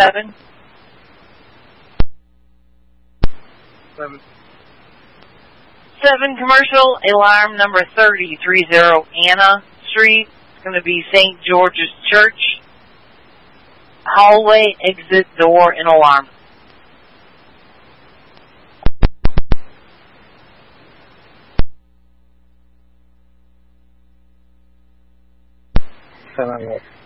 7. 7. 7, commercial alarm number 3030 Anna Street. It's going to be St. George's Church. Hallway, exit, door, and alarm. 7.